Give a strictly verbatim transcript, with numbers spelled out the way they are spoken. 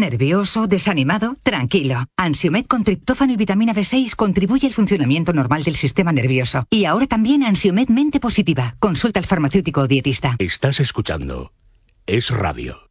¿Nervioso? ¿Desanimado? Tranquilo. Ansiomed con triptófano y vitamina B seis contribuye al funcionamiento normal del sistema nervioso. Y ahora también Ansiomed Mente Positiva. Consulta al farmacéutico o dietista. Estás escuchando Es Radio.